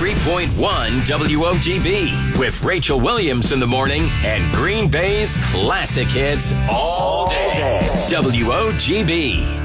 93.1 WOGB with Rachel Williams in the morning and Green Bay's classic hits all day. WOGB.